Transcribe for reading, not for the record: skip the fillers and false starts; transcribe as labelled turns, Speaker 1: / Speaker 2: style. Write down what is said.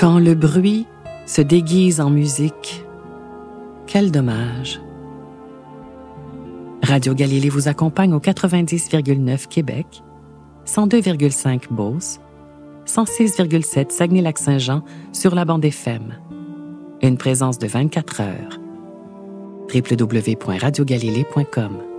Speaker 1: Quand le bruit se déguise en musique, quel dommage. Radio Galilée vous accompagne au 90,9 Québec, 102,5 Beauce, 106,7 Saguenay-Lac-Saint-Jean sur la bande FM. Une présence de 24 heures. www.radiogalilée.com